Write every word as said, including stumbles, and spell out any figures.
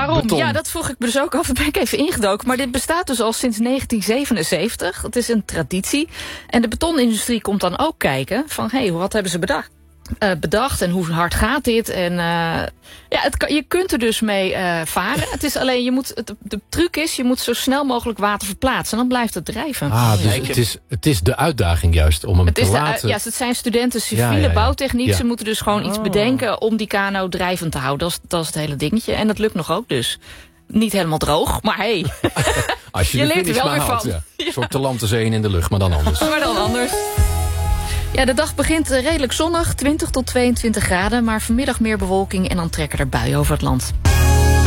waarom? beton? Ja, dat vroeg ik me dus ook af. Daar ben ik even ingedoken. Maar dit bestaat dus al sinds negentien zevenenzeventig. Het is een traditie. En de betonindustrie komt dan ook kijken van, hé, hey, wat hebben ze bedacht? Uh, bedacht en hoe hard gaat dit? En uh, ja, het kan, je kunt er dus mee uh, varen. Het is alleen, je moet, het, de truc is, je moet zo snel mogelijk water verplaatsen. En dan blijft het drijven. Ah, dus het is, het is de uitdaging juist om hem het te is de, laten... Ja, het zijn studenten civiele ja, ja, ja. bouwtechniek. Ja. Ze moeten dus gewoon iets oh. bedenken om die kano drijvend te houden. Dat is, dat is het hele dingetje. En dat lukt nog ook dus. Niet helemaal droog, maar hey. Als je, je de leert er wel maar weer haalt, van. Ja. Ja. Een soort te land te zee in de lucht, maar dan anders. Maar dan anders. Ja, de dag begint redelijk zonnig, twintig tot tweeëntwintig graden. Maar vanmiddag meer bewolking en dan trekken er buien over het land.